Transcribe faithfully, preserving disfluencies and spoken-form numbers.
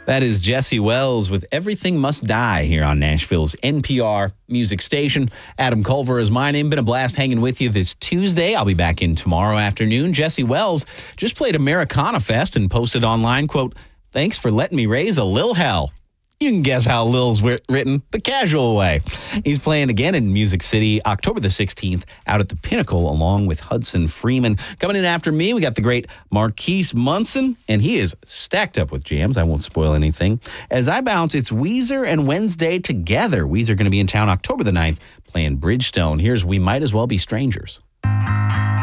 That is Jesse Wells with Everything Must Die here on Nashville's N P R music station. Adam Culver is my name. Been a blast hanging with you this Tuesday. I'll be back in tomorrow afternoon. Jesse Wells just played Americana Fest and posted online, quote, "Thanks for letting me raise a lil hell." You can guess how Lil's written the casual way. He's playing again in Music City October the sixteenth out at the Pinnacle along with Hudson Freeman. Coming in after me, we got the great Marquise Munson, and he is stacked up with jams. I won't spoil anything. As I bounce, it's Weezer and Wednesday together. Weezer going to be in town October the ninth playing Bridgestone. Here's We Might As Well Be Strangers.